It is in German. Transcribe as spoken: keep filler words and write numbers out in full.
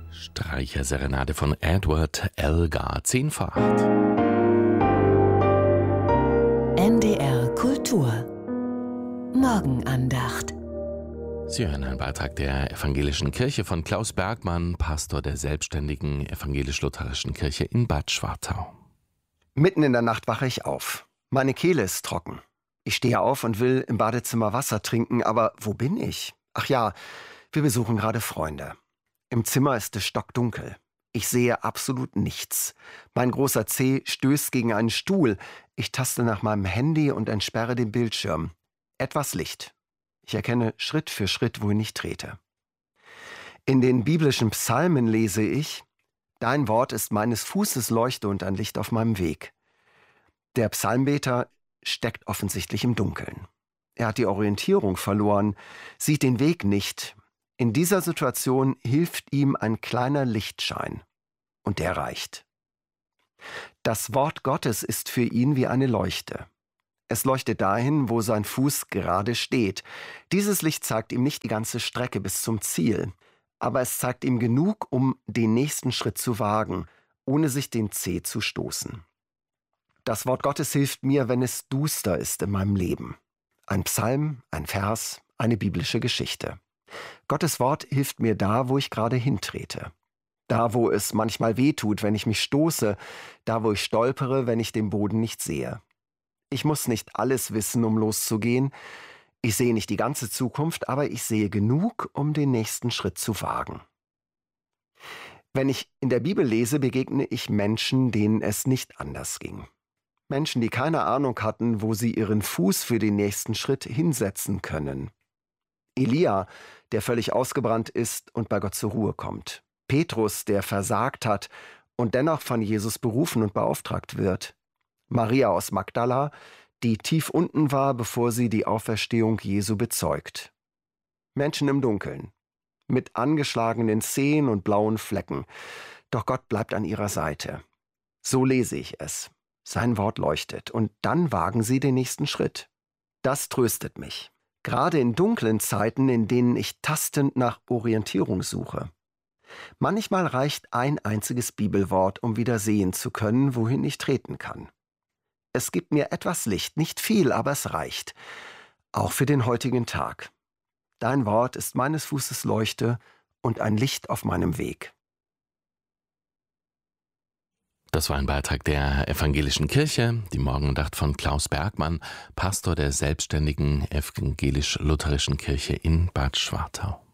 Streicherserenade von Edward Elgar, zehn vor acht. N D R Kultur Morgenandacht. Sie hören einen Beitrag der Evangelischen Kirche von Klaus Bergmann, Pastor der selbstständigen evangelisch-lutherischen Kirche in Bad Schwartau. Mitten in der Nacht wache ich auf. Meine Kehle ist trocken. Ich stehe auf und will im Badezimmer Wasser trinken, aber wo bin ich? Ach ja, wir besuchen gerade Freunde. Im Zimmer ist es stockdunkel. Ich sehe absolut nichts. Mein großer Zeh stößt gegen einen Stuhl. Ich taste nach meinem Handy und entsperre den Bildschirm. Etwas Licht. Ich erkenne Schritt für Schritt, wohin ich trete. In den biblischen Psalmen lese ich: Dein Wort ist meines Fußes Leuchte und ein Licht auf meinem Weg. Der Psalmbeter steckt offensichtlich im Dunkeln. Er hat die Orientierung verloren, sieht den Weg nicht. In dieser Situation hilft ihm ein kleiner Lichtschein. Und der reicht. Das Wort Gottes ist für ihn wie eine Leuchte. Es leuchtet dahin, wo sein Fuß gerade steht. Dieses Licht zeigt ihm nicht die ganze Strecke bis zum Ziel, aber es zeigt ihm genug, um den nächsten Schritt zu wagen, ohne sich den Zeh zu stoßen. Das Wort Gottes hilft mir, wenn es duster ist in meinem Leben. Ein Psalm, ein Vers, eine biblische Geschichte. Gottes Wort hilft mir da, wo ich gerade hintrete. Da, wo es manchmal wehtut, wenn ich mich stoße. Da, wo ich stolpere, wenn ich den Boden nicht sehe. Ich muss nicht alles wissen, um loszugehen. Ich sehe nicht die ganze Zukunft, aber ich sehe genug, um den nächsten Schritt zu wagen. Wenn ich in der Bibel lese, begegne ich Menschen, denen es nicht anders ging. Menschen, die keine Ahnung hatten, wo sie ihren Fuß für den nächsten Schritt hinsetzen können. Elia, der völlig ausgebrannt ist und bei Gott zur Ruhe kommt. Petrus, der versagt hat und dennoch von Jesus berufen und beauftragt wird. Maria aus Magdala, die tief unten war, bevor sie die Auferstehung Jesu bezeugt. Menschen im Dunkeln, mit angeschlagenen Zehen und blauen Flecken. Doch Gott bleibt an ihrer Seite. So lese ich es. Sein Wort leuchtet und dann wagen sie den nächsten Schritt. Das tröstet mich. Gerade in dunklen Zeiten, in denen ich tastend nach Orientierung suche. Manchmal reicht ein einziges Bibelwort, um wieder sehen zu können, wohin ich treten kann. Es gibt mir etwas Licht, nicht viel, aber es reicht. Auch für den heutigen Tag. Dein Wort ist meines Fußes Leuchte und ein Licht auf meinem Weg. Das war ein Beitrag der Evangelischen Kirche, die Morgenandacht von Klaus Bergmann, Pastor der selbstständigen evangelisch-lutherischen Kirche in Bad Schwartau.